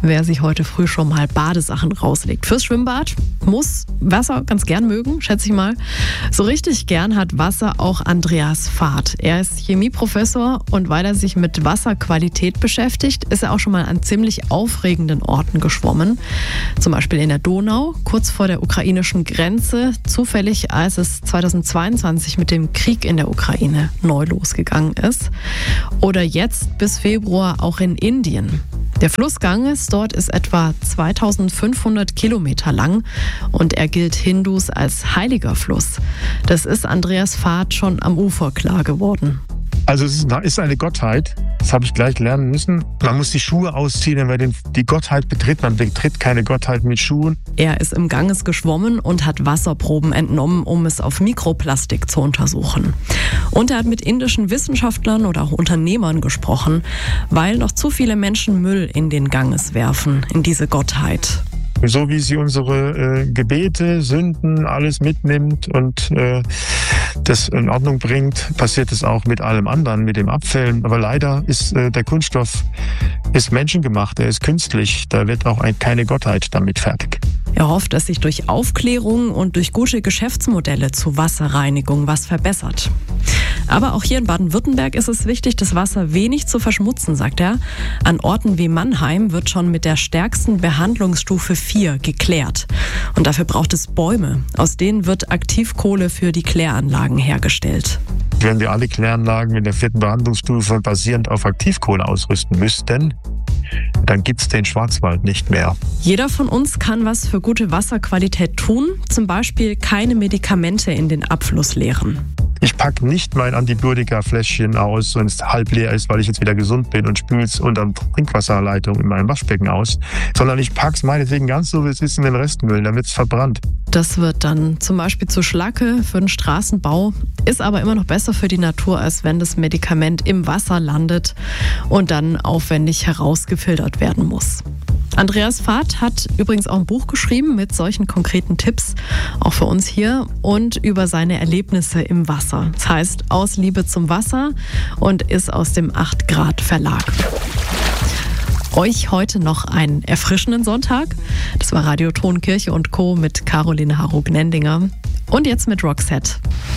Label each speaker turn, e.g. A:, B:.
A: wer sich heute früh schon mal Badesachen rauslegt. Fürs Schwimmbad muss Wasser ganz gern mögen, schätze ich mal. So richtig gern hat Wasser auch Andreas Vath. Er ist Chemieprofessor und weil er sich mit Wasserqualität beschäftigt, ist er auch schon mal an ziemlich aufregenden Orten geschwommen. Zum Beispiel in der Donau, kurz vor der ukrainischen Grenze, zufällig als es 2022 mit dem Krieg in der Ukraine neu losgegangen ist. Oder jetzt bis Februar auch in Indien. Der Fluss Ganges dort ist etwa 2500 Kilometer lang und er gilt Hindus als heiliger Fluss. Das ist Andreas Vath schon am Ufer klar geworden.
B: Also es ist eine Gottheit, das habe ich gleich lernen müssen. Man muss die Schuhe ausziehen, wenn man die Gottheit betritt. Man betritt keine Gottheit mit Schuhen.
A: Er ist im Ganges geschwommen und hat Wasserproben entnommen, um es auf Mikroplastik zu untersuchen. Und er hat mit indischen Wissenschaftlern oder auch Unternehmern gesprochen, weil noch zu viele Menschen Müll in den Ganges werfen, in diese Gottheit.
B: So wie sie unsere Gebete, Sünden, alles mitnimmt und das in Ordnung bringt, passiert es auch mit allem anderen, mit dem Abfällen. Aber leider ist der Kunststoff menschengemacht, er ist künstlich. Da wird auch keine Gottheit damit fertig.
A: Er hofft, dass sich durch Aufklärung und durch gute Geschäftsmodelle zur Wasserreinigung was verbessert. Aber auch hier in Baden-Württemberg ist es wichtig, das Wasser wenig zu verschmutzen, sagt er. An Orten wie Mannheim wird schon mit der stärksten Behandlungsstufe 4 geklärt. Und dafür braucht es Bäume. Aus denen wird Aktivkohle für die Kläranlagen hergestellt.
B: Wenn wir alle Kläranlagen in der 4. Behandlungsstufe basierend auf Aktivkohle ausrüsten müssten, dann gibt es den Schwarzwald nicht mehr.
A: Jeder von uns kann was für gute Wasserqualität tun, zum Beispiel keine Medikamente in den Abfluss leeren.
B: Ich packe nicht mein Antibiotika-Fläschchen aus, wenn es halb leer ist, weil ich jetzt wieder gesund bin und spüle es unter der Trinkwasserleitung in meinem Waschbecken aus, sondern ich packe es meinetwegen ganz so, wie es ist, in den Restmüll, dann wird es verbrannt.
A: Das wird dann zum Beispiel zu Schlacke für den Straßenbau, ist aber immer noch besser für die Natur, als wenn das Medikament im Wasser landet und dann aufwendig herausgefiltert werden muss. Andreas Vath hat übrigens auch ein Buch geschrieben mit solchen konkreten Tipps, auch für uns hier, und über seine Erlebnisse im Wasser. Das heißt Aus Liebe zum Wasser und ist aus dem 8 Grad Verlag. Euch heute noch einen erfrischenden Sonntag. Das war Radio Ton Kirche und Co. mit Caroline Harrog-Nendinger. Und jetzt mit Roxette.